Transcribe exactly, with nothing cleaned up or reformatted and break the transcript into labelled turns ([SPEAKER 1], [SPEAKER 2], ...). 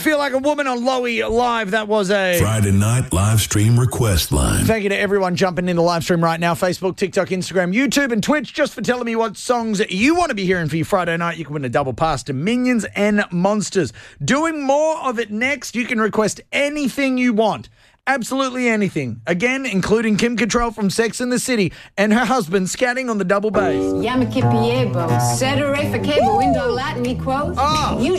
[SPEAKER 1] Feel Like a Woman on Lowy Live. That was a
[SPEAKER 2] Friday night live stream request line.
[SPEAKER 1] Thank you to everyone jumping in the live stream right now. Facebook, TikTok, Instagram, YouTube and Twitch, just for telling me what songs you want to be hearing for your Friday night. You can win a double pass to Minions and Monsters. Doing more of it next. You can request anything you want. Absolutely anything. Again, including Kim Cattrall from Sex and the City and her husband scatting on the double bass.
[SPEAKER 3] Yama Kipiebo, Cedere for cable window Latin equals.
[SPEAKER 1] Oh.
[SPEAKER 3] You